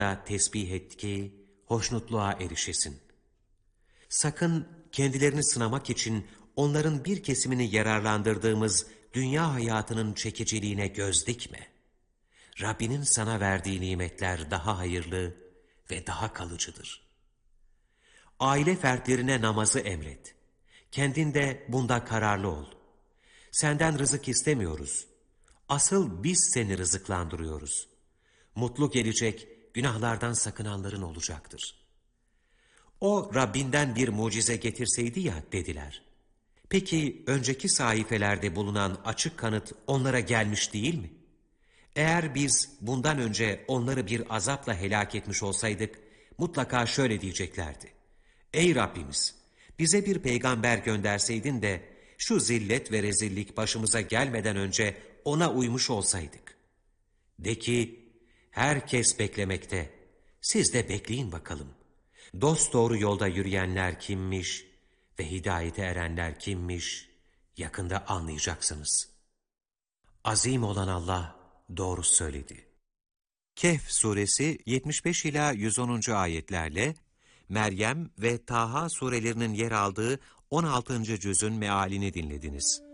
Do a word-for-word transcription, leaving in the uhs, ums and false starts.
tesbih et ki hoşnutluğa erişesin. Sakın kendilerini sınamak için onların bir kesimini yararlandırdığımız dünya hayatının çekiciliğine göz dikme. Rabbinin sana verdiği nimetler daha hayırlı ve daha kalıcıdır. Aile fertlerine namazı emret. Kendin de bunda kararlı ol. Senden rızık istemiyoruz. Asıl biz seni rızıklandırıyoruz. Mutlu gelecek, günahlardan sakınanların olacaktır. O Rabbinden bir mucize getirseydi ya dediler. Peki önceki sahifelerde bulunan açık kanıt onlara gelmiş değil mi? Eğer biz bundan önce onları bir azapla helak etmiş olsaydık, mutlaka şöyle diyeceklerdi. Ey Rabbimiz! Bize bir peygamber gönderseydin de, şu zillet ve rezillik başımıza gelmeden önce ona uymuş olsaydık. De ki, herkes beklemekte, siz de bekleyin bakalım. Dosdoğru yolda yürüyenler kimmiş ve hidayete erenler kimmiş, yakında anlayacaksınız. Azim olan Allah doğru söyledi. Kehf suresi yetmiş beş ila yüz onuncu ayetlerle Meryem ve Taha surelerinin yer aldığı on altıncı cüzün mealini dinlediniz.